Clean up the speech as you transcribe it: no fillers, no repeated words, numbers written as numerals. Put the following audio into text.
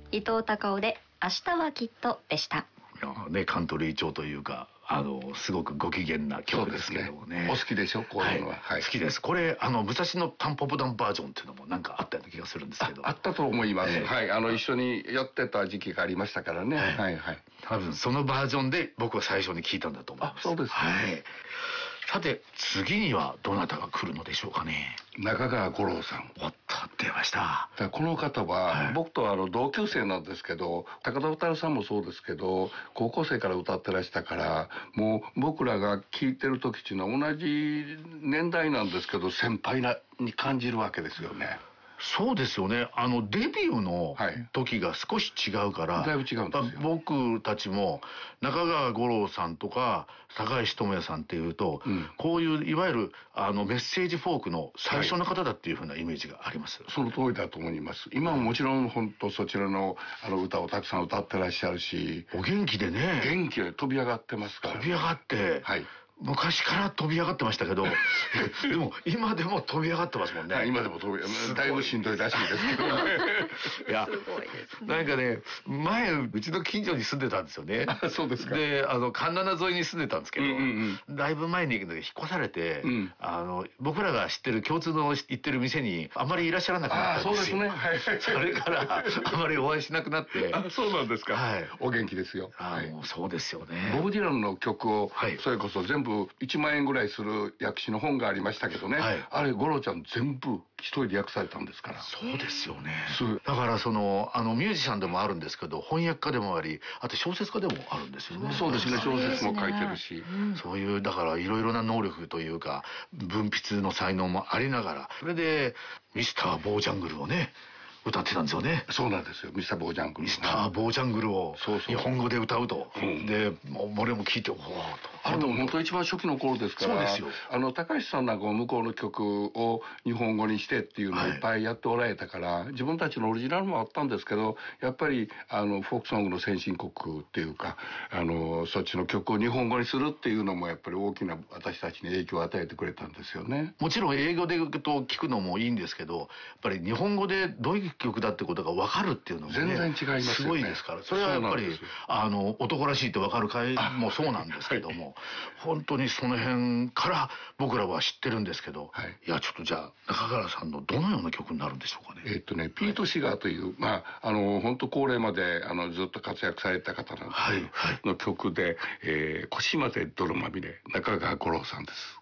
伊藤孝夫で明日はきっとでした。 ね、カントリー調というかすごくご機嫌な曲ですけどもね。 お好きでしょ、こういうのは。 好きです。これ武蔵野タンポポダンバージョンっていうのもなんかあったような気がするんですけど。 あったと思います。一緒にやってた時期がありましたからね。 多分そのバージョンで僕は最初に聞いたんだと思います。 そうですね。 さて次にはどなたが来るのでしょうかね。 中川五郎さん。 おっと出ました。 この方は僕と同級生なんですけど、高田渉さんもそうですけど、高校生から歌ってらしたから、もう僕らが聴いてる時っていうのは同じ年代なんですけど、先輩に感じるわけですよね。 そうですよね。デビューの時が少し違うから、 だいぶ違うんですよ。 僕たちも中川五郎さんとか高石智也さんっていうと、こういういわゆるメッセージフォークの最初の方だっていうふうなイメージがあります。 その通りだと思います。今ももちろん本当そちらの歌をたくさん歌ってらっしゃるし、 お元気でね。 元気で飛び上がってますから、 飛び上がって、昔から飛び上がってましたけどでも今でも飛び上がってますもんね。 今でもだいぶしんどいらしいですけどいや、なんかね、前うちの近所に住んでたんですよね。 そうですか。 で環七沿いに住んでたんですけど、だいぶ前に引っ越されて、僕らが知ってる共通の行ってる店にあまりいらっしゃらなくなったんですよ。 そうですね。 それからあまりお会いしなくなって。 そうなんですか。お元気ですよ。 もうそうですよね。 ボブ・ディランの曲をそれこそ全部1万円ぐらいする訳詞の本がありましたけどね、あれ五郎ちゃん全部一人で訳されたんですから。 そうですよね。だからミュージシャンでもあるんですけど、翻訳家でもあり、あと小説家でもあるんですよね。 そうですね。小説も書いてるし、 そういうだからいろいろな能力というか文筆の才能もありながら、それでミスターボージャングルをね歌ってたんですよね。 そうなんですよ。ミスターボージャングル。 ミスターボージャングルを日本語で歌うと。で、俺も聞いて、おおと。 本当一番初期の頃ですから。 そうですよ。 高橋さんなんかも向こうの曲を日本語にしてっていうのをいっぱいやっておられたから、自分たちのオリジナルもあったんですけど、やっぱりフォークソングの先進国っていうか、そっちの曲を日本語にするっていうのもやっぱり大きな私たちに影響を与えてくれたんですよね。 もちろん英語で聞くのもいいんですけど、やっぱり日本語でどういう曲だってことが分かるっていうのもね、 全然違いますよね。 すごいですから。それはやっぱり男らしいって分かる回もそうなんですけども、本当にその辺から僕らは知ってるんですけど、いやちょっとじゃあ中川さんのどのような曲になるんでしょうかね。 ピート・シガーという、本当高齢までずっと活躍された方なんですけど、の曲で、腰まで泥まみれ、中川五郎さんです。